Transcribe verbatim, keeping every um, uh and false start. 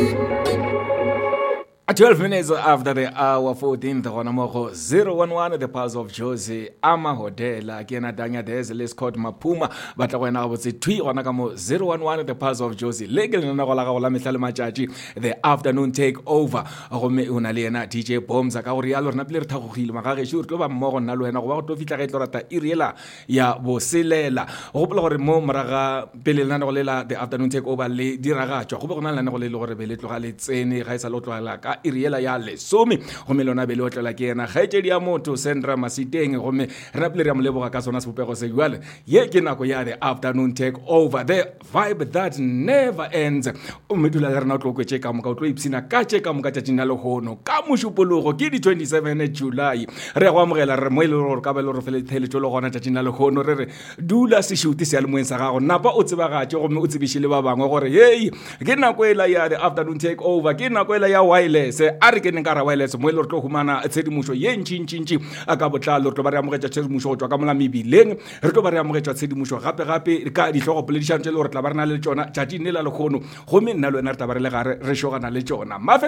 twelve minutes after the hour fourteenth gona mo go zero one one the Pulse of Jozi ama hodela ke na danya des le Scott Maphuma ba tla go ena go botse twi gona ka mo zero one one the Pulse of Jozi le ke lena go la go la metlha le matjatji the afternoon take over go me una le ena D J Bombs ka go rialo rena pele re thagogile magage sure tlo ba mmogo nna le wena go ba go to fitla ga itlorata iriela ya boselela go bola gore mo moraga pele lena go lela the afternoon take over le diragatswa go be go na lena go le gore be le tloga le tsene ga isa lo tlwala ka iriela ya lesome go melona be le otlela ke ena gaetsedi ya motho Sandra Masiteng go me rena pele re mo leboga ka sona sepopego se jwale ye ke nako ya the afternoon take over the vibe that never ends o medula le rena o tlo kwetse ka mo ka o tlo ipsina ka tse ka mo ka tšatšing la legono ka mošupologo ke di twenty-seven July re go amogela re mo ile re ka ba le re fele theletšo le gona tšatšing la legono re re dula se shuti se ya le moeng sa gago napa o tsebagatše go me o tsebishile ba bangwe gore hey ke nako ela ya the afternoon take over ke nako ela ya wireless se a re ke neng ka ra wireless mo ile re tlo humana tshedimušo ye ntšintšintši a ka botlalo re tlo ba re amogetša tshedimušo go tswa ka mola mebileng re tlo ba re amogetša tshedimušo gape-gape ka ditlhogo poledišano tše le gore tla ba re na le tšona tšatši ne la lekgono gomme nna le wena re tla ba re le gare re šogana le tšona